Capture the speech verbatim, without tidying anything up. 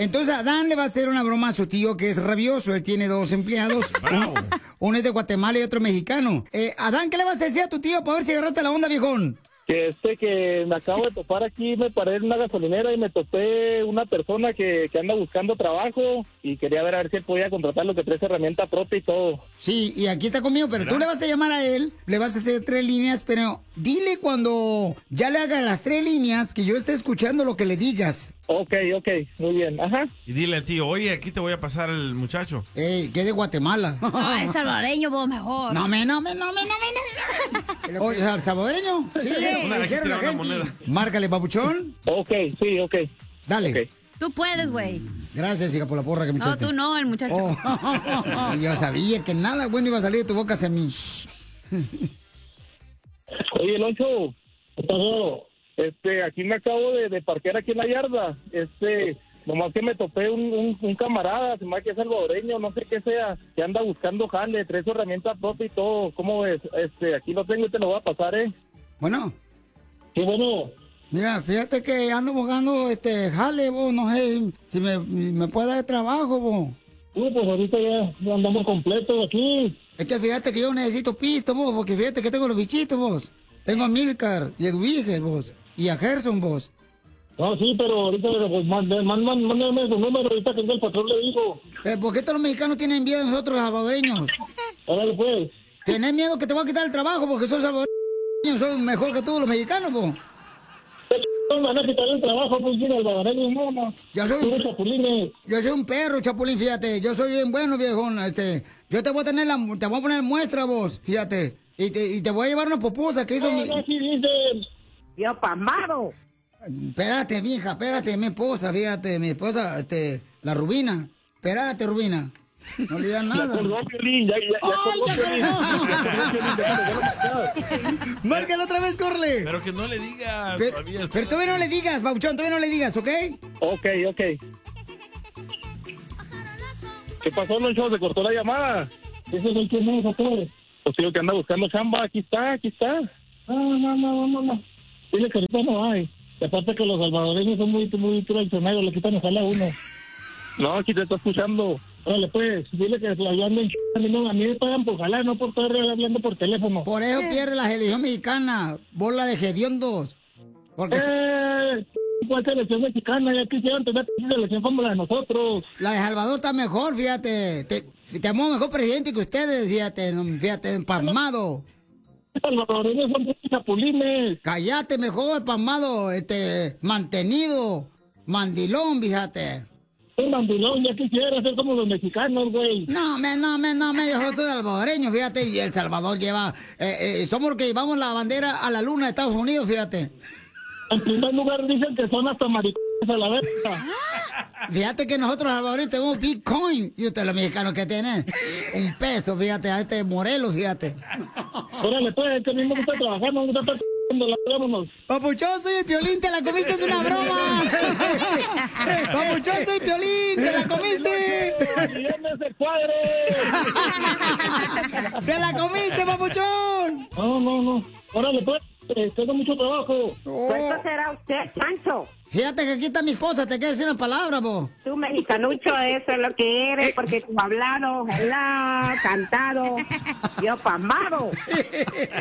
Entonces Adán le va a hacer una broma a su tío que es rabioso. Él tiene dos empleados. Uno, uno es de Guatemala y otro mexicano. Eh, Adán, ¿qué le vas a decir a tu tío para ver si agarraste la onda, viejón? Que este que me acabo de topar aquí, me paré en una gasolinera y me topé una persona que, que anda buscando trabajo y quería ver a ver si él podía contratar lo que trae herramienta propia y todo. Sí, y aquí está conmigo, pero tú le vas a llamar a él, le vas a hacer tres líneas, pero dile cuando ya le haga las tres líneas que yo esté escuchando lo que le digas. Ok, ok, muy bien, ajá. Y dile al tío, oye, aquí te voy a pasar el muchacho. Ey, que es de Guatemala. Ay, salvadoreño, vos mejor. No me, no me, no me, no me, no me. O sea, ¿salvadoreño? Sí, Sí. me dijeron la gente. Márcale, papuchón. Ok, sí, ok. Dale. Okay. Tú puedes, güey. Gracias, hija, por la porra que me No, echaste. tú no, el muchacho. Oh. Yo sabía que nada bueno iba a salir de tu boca hacia mí. Oye, Loncho, ¿qué pasó? Este, aquí me acabo de, de parquear aquí en la yarda. Este, nomás que me topé un, un, un camarada, se me hace que es salvadoreño, no sé qué sea, que anda buscando jale, trae su herramienta propia y todo. ¿Cómo ves? Este, aquí lo tengo y te lo voy a pasar, ¿eh? Bueno. Sí, bueno. Mira, fíjate que ando buscando este jale, vos, no sé si me, me puede dar trabajo, vos. Uh, pues ahorita ya, ya andamos completos aquí. Es que fíjate que yo necesito pisto, vos, porque fíjate que tengo los bichitos, vos. Tengo a Milcar y a Edwige, vos. Y a Gerson, vos. No, sí, pero ahorita pues, mándame, mándame, mándame su número, ahorita que el patrón le digo. Eh, ¿Por qué todos los mexicanos tienen miedo de nosotros, los salvadoreños? Órale, pues. Tenés miedo que te voy a quitar el trabajo porque sos salvadoreño, sos mejor que todos los mexicanos, vos. No me van a quitar el trabajo, pues, mira, el salvadoreño, no, no. Yo soy, un, chapulines. yo soy un perro, chapulín, fíjate. Yo soy bien bueno, viejón. Este, yo te voy a tener la, te voy a poner muestra, vos, fíjate. Y te, y te voy a llevar una pupusa que hizo no, mi... No, sí dicen. Yo pasmado. Espérate, mija, espérate, mi esposa, fíjate, mi esposa, este, la Rubina. Espérate, Rubina. No le das nada. Ya colgó, Piolín, ya, ya, ya ¡Ay, colgó, ya Piolín. colgó! Ya colgó, Piolín, ya colgó. Márcalo otra vez, corre. Pero que no le digas. Pero, todavía, pero todavía no le digas, Bauchón, todavía no le digas, ¿ok? Ok, ok. ¿Qué pasó, Loncho? ¿Se cortó la llamada? ¿Ese es el que me dijo todo? Pues digo que anda buscando chamba. Aquí está, aquí está. No, no, no, no, no. Dile que ahorita no hay. Y aparte que los salvadoreños son muy, muy traicioneros, le quitan el jale a uno. No, aquí te está escuchando. Órale, pues, dile que hablando en ch... a mí, no, a mí me pagan por jalar, no por estar hablando por teléfono. Por eso pierde la selección mexicana, bola de hediondos. Porque Eh, ¿cuál selección mexicana? Ya quisieron tener selección como la de nosotros. la de Salvador está mejor, fíjate. Te, tenemos mejor presidente que ustedes, fíjate, no, fíjate, empalmado. Los salvadoreños son muchos chapulines. Cállate mejor, empalmado, este, mantenido, mandilón, fíjate. Un mandilón, ya quisiera ser como los mexicanos, güey. No, me, no, me, no, me, yo soy salvadoreño, fíjate, y El Salvador lleva, eh, eh, somos los que llevamos la bandera a la luna de Estados Unidos, fíjate. En primer lugar dicen que son hasta maricones a la vez. Fíjate que nosotros los salvadoreños tenemos Bitcoin, y ustedes los mexicanos que tienen un peso, fíjate, a este Morelos, fíjate. Órale, pues, que a mí me gusta trabajar, no me gusta estar c***ando, la vámonos. Papuchón, soy el Piolín, te la comiste, es una broma. Papuchón, soy Piolín, te la comiste. ¡Viene ese cuadre! ¡Te la comiste, papuchón! No, no, no. Órale, pues, eh, tengo mucho trabajo. Oh. Eso será usted, Pancho. Fíjate que aquí está mi esposa, te quiero decir una palabra, vos. Tú, mexicanucho, eso es lo que eres, porque tú hablado, helado, cantado, yo pasmado.